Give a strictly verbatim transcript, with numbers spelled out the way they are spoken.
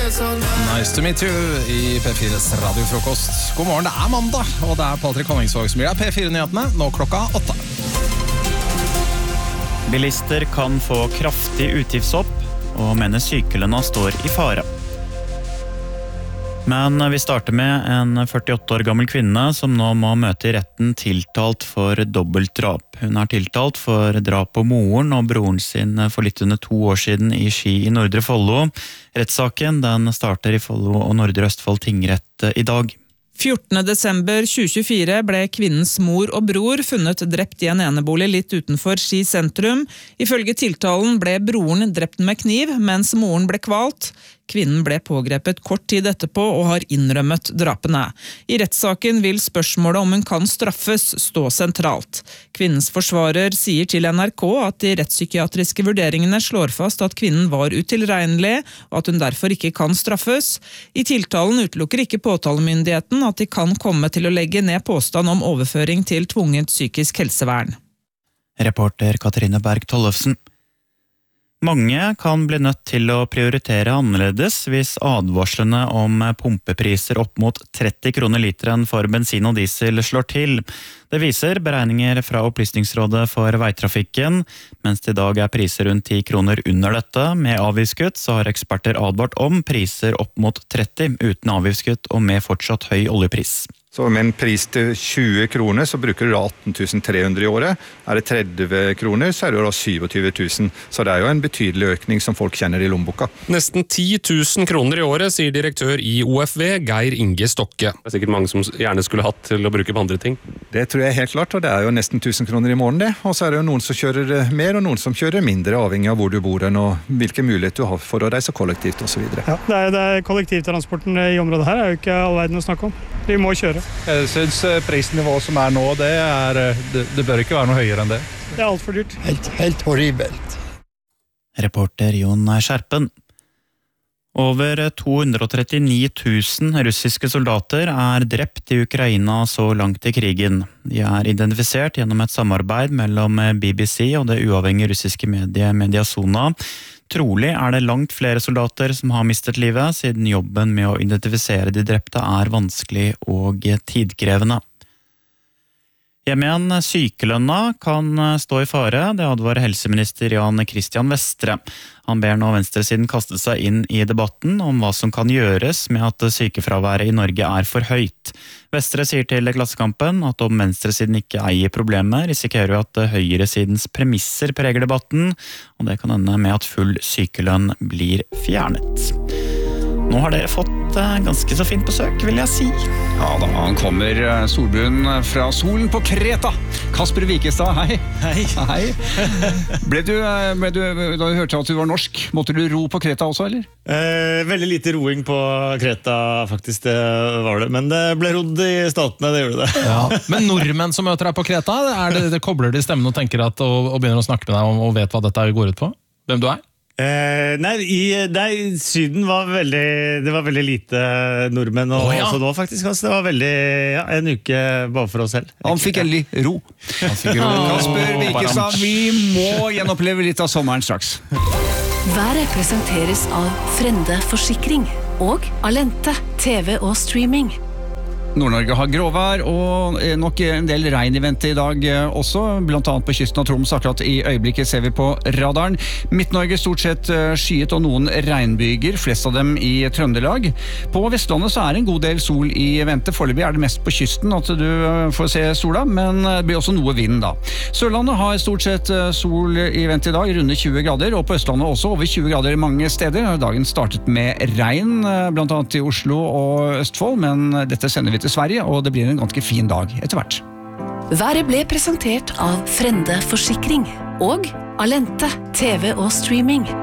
Nice to meet you i P fires radiofrokost. God morgen, det er mandag, og det er Patrick Honningsvåg som gir deg P fire-nyhetene, nå klokka åtte. Bilister kan få kraftig utgiftshopp, og mener sykelønna står i fare. Men vi starter med en førtiåtte år gammel kvinne som nå må møte i retten tiltalt for dobbeltdrap. Hun er tiltalt for drap på moren og broren sin for litt under to år siden i Ski i Nordre Follo. Rettssaken den starter i Follo og Nordre Østfold tingrett i dag. fjortende desember tjue tjuefire ble kvinnens mor og bror funnet drept i en enebolig litt utenfor Ski sentrum. Ifølge tiltalen ble broren drept med kniv, mens moren ble kvalt. Kvinnen ble pågrepet kort tid etterpå og har innrømmet drapene. I rettssaken vil spørsmålet om hun kan straffes stå sentralt. Kvinnens forsvarer sier til N R K at de rettspsykiatriske vurderingene slår fast at kvinnen var utilregnelig, og at hun derfor ikke kan straffes. I tiltalen utelukker ikke påtalemyndigheten at de kan komme til å legge ned påstand om overføring til tvunget psykisk helsevern. Reporter Katrine Berg Tollefsen. Mange kan bli nødt til å prioritere annerledes hvis advarslene om pumpepriser opp mot tretti kroner literen for bensin og diesel slår til. Det viser beregninger fra Opplysningsrådet for veitrafikken. Mens det i dag er priser rundt ti kroner under dette, med avgiftskutt, så har eksperter advart om priser opp mot tretti uten avgiftskutt og med fortsatt høy oljepris. Så med en pris til tjue kroner så bruker du atten tusen tre hundre i året. Er det tretti kroner så er det da tjuesyv tusen. Så det er jo en betydelig økning som folk kjenner i lommeboka. Nesten ti tusen kroner i året, sier direktør i O F V, Geir Inge Stokke. Det er sikkert mange som gjerne skulle hatt til å bruke på andre ting. Det tror jeg helt klart, og det er jo nesten tusen kroner i morgen det. Og så er det jo noen som kjører mer, og noen som kjører mindre, avhengig av hvor du bor og hvilke muligheter du har for å reise kollektivt og så videre. Ja, det er, det er kollektivtransporten i området her er jo ikke all verden å snakke om. Vi må kjøre. Jeg synes prisnivået som er nå, det, er, det, det bør ikke være noe høyere enn det. Det er alt for dyrt. Helt, helt horribelt. Reporter Jon Skjerpen. Over to hundre og trettini tusen russiske soldater er drept i Ukraina så langt i krigen. De er identifisert gjennom et samarbeid mellom B B C og det uavhengige russiske mediet Mediasona. Trolig er det langt flere soldater som har mistet livet, siden jobben med å identifisere de drepte er vanskelig og tidkrevende. Hjemme igjen, sykelønna kan stå i fare, det advarer helseminister Jan Christian Vestre. Han ber nå venstresiden kaste seg inn i debatten om hva som kan gjøres med at sykefraværet i Norge er for høyt. Vestre sier til Klassekampen at om venstresiden ikke eier problemet, risikerer vi at høyresidens premisser preger debatten, og det kan ende med at full sykelønn blir fjernet. Nå har dere fått ganske så fint besøk, vil jeg si. Ja da, han kommer solbrun fra solen på Kreta. Kasper Wikestad, hei. Hei. Hei. Ble du, ble du, da du hørte at du var norsk, måtte du ro på Kreta også, eller? Eh, veldig lite roing på Kreta, faktisk, det var det. Men det ble rodd i statene, det gjorde det. Ja. Men nordmenn som møter deg på Kreta, er det, det kobler de stemmen og tenker at, og, og begynner å snakke med deg om, og vet hva dette går ut på? Hvem du er? Eh, nei, i, nei, Syden var veldig, det var veldig lite nordmenn, og oh, ja. Også nå faktisk, altså, det var veldig, ja, en uke bare for oss selv. Han fikk endelig ro. Han fikk ro. Kasper Wikestad, vi må gjenoppleve litt av sommeren straks. Været presenteres av Frende Forsikring og Alente, T V og streaming. Nord-Norge har gråvær og nok en del regn i vente i dag også, blant annet på kysten av Troms. Akkurat i øyeblikket ser vi på radaren. Midt-Norge stort sett skyet og noen regnbyger, flest av dem i Trøndelag. På Vestlandet så er det en god del sol i vente. Foreløpig er det mest på kysten at du får se sola, men det blir også noe vind da. Sørlandet har stort sett sol i vente i dag, runde tjue grader, og på Østlandet også over tjue grader mange steder. Dagen startet med regn, blant annet i Oslo og Østfold, men dette sender vi til Sverige, og det blir en ganske fin dag etter hvert. Været ble presentert av Frende Forsikring og Alente, T V og streaming.